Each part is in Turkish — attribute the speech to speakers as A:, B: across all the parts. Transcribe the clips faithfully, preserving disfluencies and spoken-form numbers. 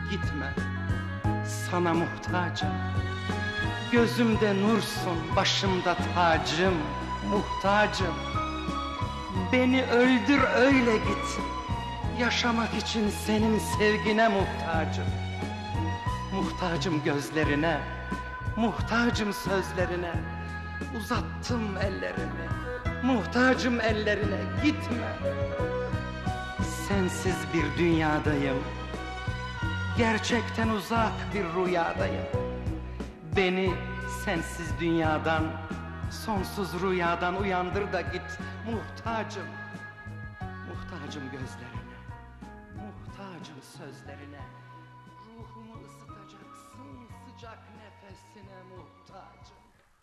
A: gitme, sana muhtacım. Gözümde nursun, başımda tacım, muhtacım. Beni öldür öyle git, yaşamak için senin sevgine muhtacım. Muhtacım gözlerine, muhtacım sözlerine. Uzattım ellerimi, muhtacım ellerine, gitme. Sensiz bir dünyadayım, gerçekten uzak bir rüyadayım. Beni sensiz dünyadan, sonsuz rüyadan uyandır da git. Muhtacım, muhtacım gözlerine, muhtacım sözlerine. Ruhumu ısıtacaksın sıcak nefesine muhtacım.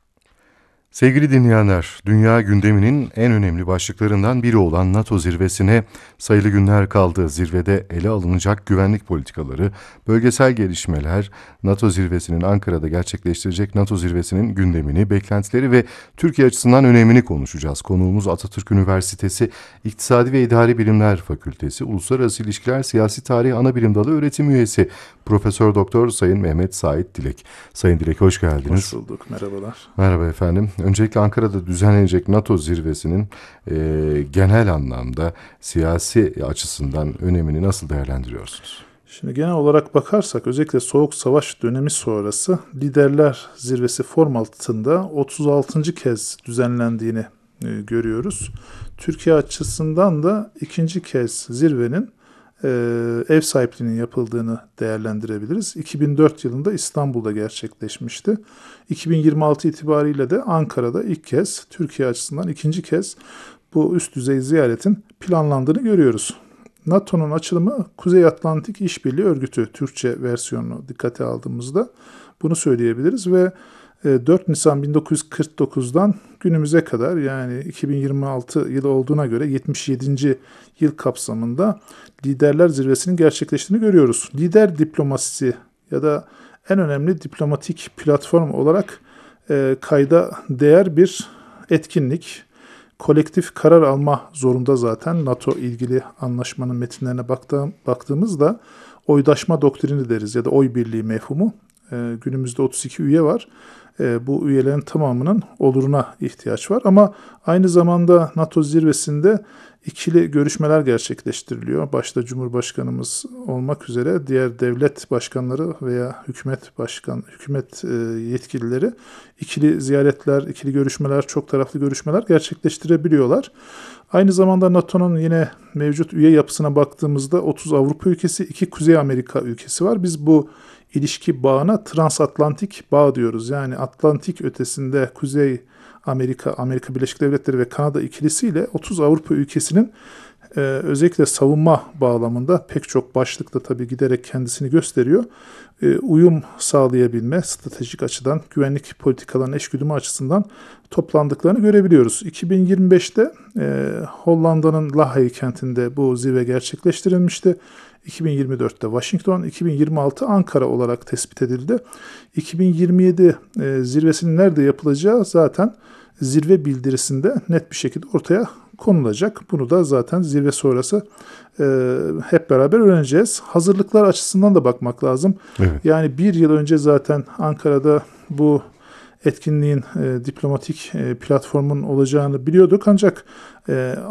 B: Sevgili dinleyenler, dünya gündeminin en önemli başlıklarından biri olan NATO zirvesine sayılı günler kaldı. Zirvede ele alınacak güvenlik politikaları, bölgesel gelişmeler, NATO zirvesinin Ankara'da gerçekleştirecek NATO zirvesinin gündemini, beklentileri ve Türkiye açısından önemini konuşacağız. Konuğumuz Atatürk Üniversitesi İktisadi ve İdari Bilimler Fakültesi, Uluslararası İlişkiler Siyasi Tarih Anabilim Dalı öğretim üyesi Profesör Doktor Sayın Mehmet Sait Dilek. Sayın Dilek, hoş geldiniz.
C: Hoş bulduk, merhabalar.
B: Merhaba efendim. Öncelikle Ankara'da düzenlenecek NATO zirvesinin e, genel anlamda siyasi açısından önemini nasıl değerlendiriyorsunuz?
C: Şimdi genel olarak bakarsak özellikle Soğuk Savaş dönemi sonrası Liderler Zirvesi formatında otuz altıncı kez düzenlendiğini e, görüyoruz. Türkiye açısından da ikinci kez zirvenin e, ev sahipliğinin yapıldığını değerlendirebiliriz. iki bin dört yılında İstanbul'da gerçekleşmişti. iki bin yirmi altı itibariyle de Ankara'da ilk kez, Türkiye açısından ikinci kez bu üst düzey ziyaretin planlandığını görüyoruz. NATO'nun açılımı Kuzey Atlantik İşbirliği Örgütü Türkçe versiyonunu dikkate aldığımızda bunu söyleyebiliriz ve dört Nisan bin dokuz yüz kırk dokuzdan günümüze kadar, yani iki bin yirmi altı yılı olduğuna göre yetmiş yedinci yıl kapsamında Liderler Zirvesi'nin gerçekleştiğini görüyoruz. Lider diplomasisi ya da en önemli diplomatik platform olarak e, kayda değer bir etkinlik. Kolektif karar alma zorunda zaten NATO ilgili anlaşmanın metinlerine baktığım, baktığımızda oydaşma doktrini deriz ya da oy birliği mefhumu. E, günümüzde otuz iki üye var. E, bu üyelerin tamamının oluruna ihtiyaç var. Ama aynı zamanda NATO zirvesinde ikili görüşmeler gerçekleştiriliyor. Başta Cumhurbaşkanımız olmak üzere diğer devlet başkanları veya hükümet başkan, hükümet e, yetkilileri ikili ziyaretler, ikili görüşmeler, çok taraflı görüşmeler gerçekleştirebiliyorlar. Aynı zamanda NATO'nun yine mevcut üye yapısına baktığımızda otuz Avrupa ülkesi, iki Kuzey Amerika ülkesi var. Biz bu ilişki bağına transatlantik bağ diyoruz. Yani Atlantik ötesinde Kuzey Amerika, Amerika Birleşik Devletleri ve Kanada ikilisiyle otuz Avrupa ülkesinin e, özellikle savunma bağlamında pek çok başlıkta tabii giderek kendisini gösteriyor. E, uyum sağlayabilme, stratejik açıdan, güvenlik politikalarının eşgüdümü açısından toplandıklarını görebiliyoruz. iki bin yirmi beşte e, Hollanda'nın Lahey kentinde bu zirve gerçekleştirilmişti. iki bin yirmi dörtte Washington, iki bin yirmi altı Ankara olarak tespit edildi. iki bin yirmi yedi e, zirvesinin nerede yapılacağı zaten zirve bildirisinde net bir şekilde ortaya konulacak. Bunu da zaten zirve sonrası e, hep beraber öğreneceğiz. Hazırlıklar açısından da bakmak lazım.
B: Evet.
C: Yani bir yıl önce zaten Ankara'da bu etkinliğin e, diplomatik e, platformun olacağını biliyorduk. Ancak e,